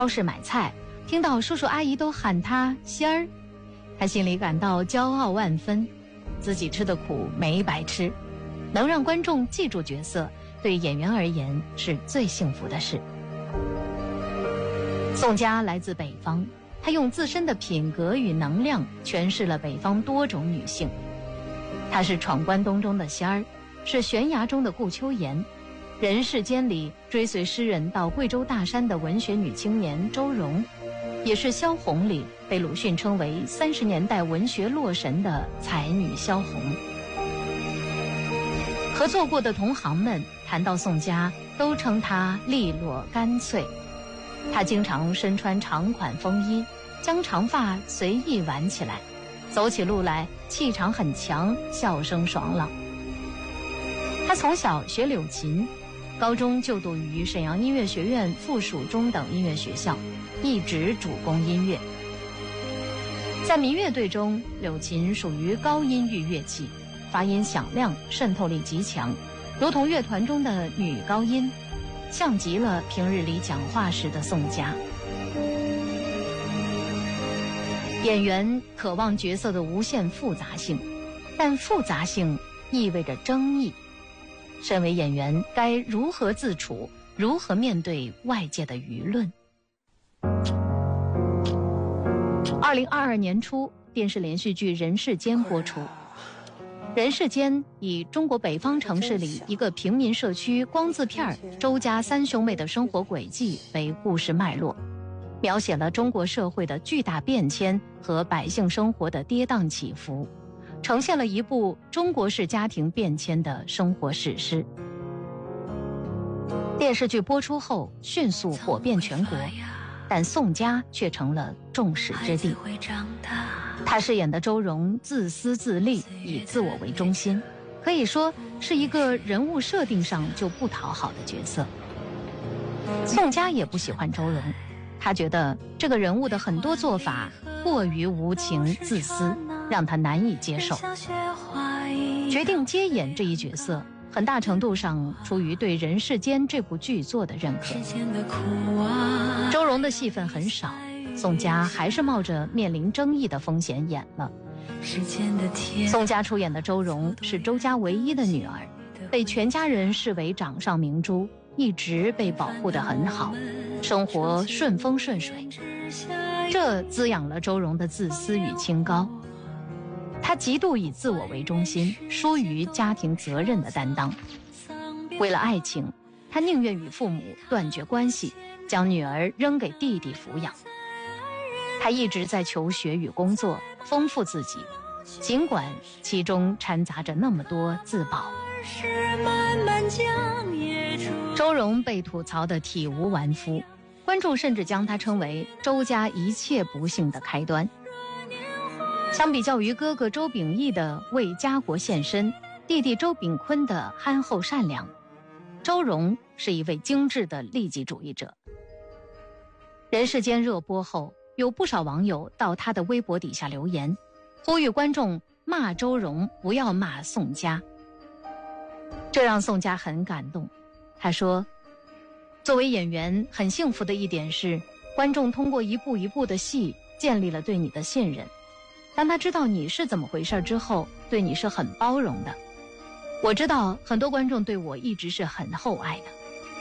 超市买菜，听到叔叔阿姨都喊他仙儿，他心里感到骄傲万分，自己吃的苦没白吃，能让观众记住角色，对演员而言是最幸福的事。宋佳来自北方，她用自身的品格与能量诠释了北方多种女性。她是闯关东中的仙儿，是悬崖中的顾秋妍，人世间里追随诗人到贵州大山的文学女青年周蓉，也是萧红里被鲁迅称为30年代文学洛神的才女萧红。合作过的同行们谈到宋佳，都称她利落干脆。她经常身穿长款风衣，将长发随意挽起来，走起路来气场很强，笑声爽朗。她从小学柳琴，高中就读于沈阳音乐学院附属中等音乐学校，一直主攻音乐。在民乐队中，柳琴属于高音域乐器，发音响亮，渗透力极强，如同乐团中的女高音，像极了平日里讲话时的宋佳。演员渴望角色的无限复杂性，但复杂性意味着争议。身为演员，该如何自处，如何面对外界的舆论？2022年初，电视连续剧《人世间》播出。人世间以中国北方城市里一个平民社区光字片周家三兄妹的生活轨迹为故事脉络，描写了中国社会的巨大变迁和百姓生活的跌宕起伏，呈现了一部中国式家庭变迁的生活史诗。电视剧播出后迅速火遍全国，但宋佳却成了众矢之的。她饰演的周蓉自私自利，以自我为中心，可以说是一个人物设定上就不讨好的角色。宋佳也不喜欢周蓉，她觉得这个人物的很多做法过于无情自私，让她难以接受。决定接演这一角色，很大程度上出于对《人世间》这部剧作的认可。周蓉的戏份很少，宋佳还是冒着面临争议的风险演了。宋佳出演的周蓉是周家唯一的女儿，被全家人视为掌上明珠，一直被保护得很好，生活顺风顺水，这滋养了周蓉的自私与清高。她极度以自我为中心，疏于家庭责任的担当。为了爱情，她宁愿与父母断绝关系，将女儿扔给弟弟抚养。她一直在求学与工作，丰富自己，尽管其中掺杂着那么多自保。周蓉被吐槽得体无完肤，观众甚至将她称为周家一切不幸的开端。相比较于哥哥周秉义的为家国献身，弟弟周秉坤的憨厚善良，周蓉是一位精致的利己主义者。人世间热播后，有不少网友到他的微博底下留言，呼吁观众骂周蓉，不要骂宋佳。这让宋佳很感动。他说，作为演员，很幸福的一点是，观众通过一步一步的戏建立了对你的信任。当他知道你是怎么回事之后，对你是很包容的。我知道很多观众对我一直是很厚爱的。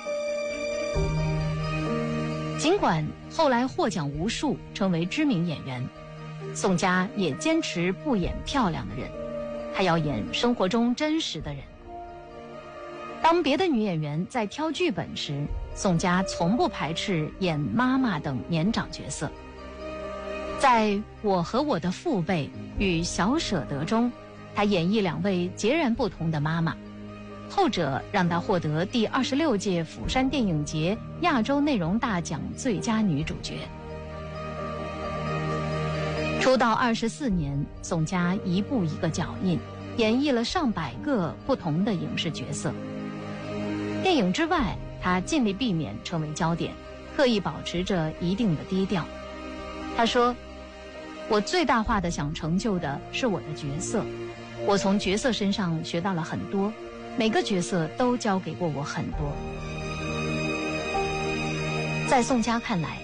尽管后来获奖无数，成为知名演员，宋佳也坚持不演漂亮的人，她要演生活中真实的人。当别的女演员在挑剧本时，宋佳从不排斥演妈妈等年长角色。在我和我的父辈与小舍得中，她演绎两位截然不同的妈妈，后者让她获得第26届釜山电影节亚洲内容大奖最佳女主角。出道24年，宋佳一步一个脚印，演绎了上百个不同的影视角色。电影之外，她尽力避免成为焦点，刻意保持着一定的低调。她说，我最大化的想成就的是我的角色，我从角色身上学到了很多，每个角色都教给过我很多。在宋佳看来，